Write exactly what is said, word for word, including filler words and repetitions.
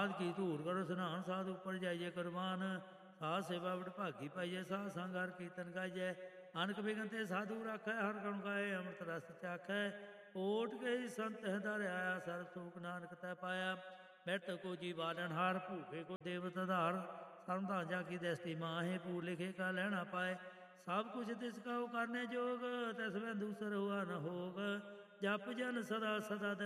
ਬਾਦ ਕੀ ਧੂੜ ਕਰੋ ਸਨਾਨ ਸਾਧ ਉੱਪਰ ਜਾਈਏ ਕੁਰਬਾਨ ਸਾਧ ਸੇਵਾ ਵਡ ਭਾਗੀ ਪਾਈਏ ਸਾਧ ਸੰਗ ਹਰ ਕੀਰਤਨ ਗਾਈਏ ਅਨਕ ਬਿਗਨ ਤੇ ਸਾਧੂ ਰਾਖੈ ਹਰ ਗੁਣ ਗਾਏ ਅੰਮ੍ਰਿਤ ਰਸ ਚਾਖੈ ਓਟ ਗਈ ਸੰਤ ਹਦਾਰਿ ਆਇਆ ਸਰਬ ਸੂਖ ਨਾਨਕ ਤੈ ਪਾਇਆ ਮਿਰਤ ਕੋ ਜੀ ਬਾਲਣ ਹਾਰ ਭੂਖੇ ਕੋ ਦੇਵਤ ਆਧਾਰ ਸਰਮਧਾ ਜਾ ਕੀ ਦਸਤੀ ਮਾਹੇ ਪੂ ਲਿਖੇ ਕਾ ਲੈਣਾ ਪਾਏ ਸਭ ਕੁਛ ਤਿਸ ਕਾ ਕਰਨੇ ਜੋਗ ਤਿਸ ਮੈਂ ਦੂਸਰ ਹੁਆ ਨ ਹੋਗ ਜਪ ਜਨ ਸਦਾ ਸਦਾ